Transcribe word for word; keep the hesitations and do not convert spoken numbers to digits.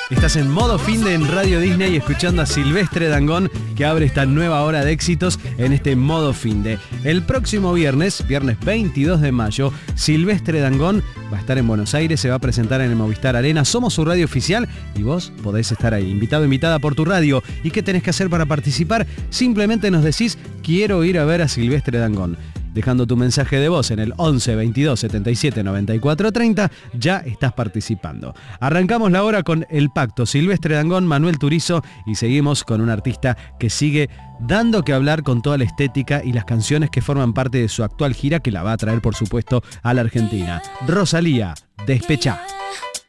Estás en modo finde en Radio Disney escuchando a Silvestre Dangond, que abre esta nueva hora de éxitos en este modo finde. El próximo viernes, viernes veintidós de mayo, Silvestre Dangond va a estar en Buenos Aires, se va a presentar en el Movistar Arena. Somos su radio oficial y vos podés estar ahí, invitado, invitada por tu radio. ¿Y qué tenés que hacer para participar? Simplemente nos decís, quiero ir a ver a Silvestre Dangond. Dejando tu mensaje de voz en el once veintidós setenta y siete noventa y cuatro treinta, ya estás participando. Arrancamos la hora con El Pacto, Silvestre Dangond, Manuel Turizo, y seguimos con un artista que sigue dando que hablar con toda la estética y las canciones que forman parte de su actual gira, que la va a traer, por supuesto, a la Argentina. Rosalía, Despechá.